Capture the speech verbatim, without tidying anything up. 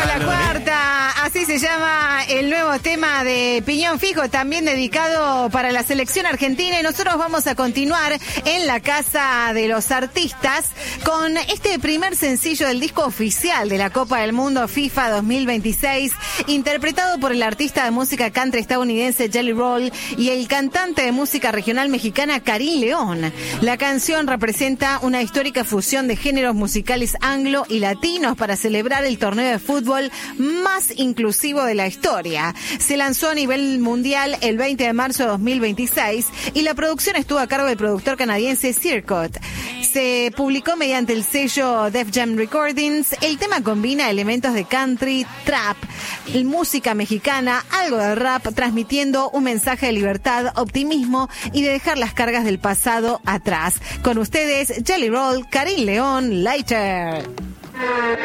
Somos la cuarta, así se llama el nuevo tema de Piñón Fijo, también dedicado para la selección argentina. Y nosotros vamos a continuar en la Casa de los Artistas con este primer sencillo del disco oficial de la Copa del Mundo FIFA dos mil veintiséis, interpretado por el artista de música country estadounidense Jelly Roll y el cantante de música regional mexicana Karim León. La canción representa una histórica fusión de géneros musicales anglo y latinos para celebrar el torneo de fútbol más inclusivo de la historia. Se lanzó a nivel mundial el veinte de marzo de dos mil veintiséis y la producción estuvo a cargo del productor canadiense Circuit. Se publicó mediante el sello Def Jam Recordings. El tema combina elementos de country, trap, música mexicana, algo de rap, transmitiendo un mensaje de libertad, optimismo y de dejar las cargas del pasado atrás. Con ustedes, Jelly Roll, Karim León, Later.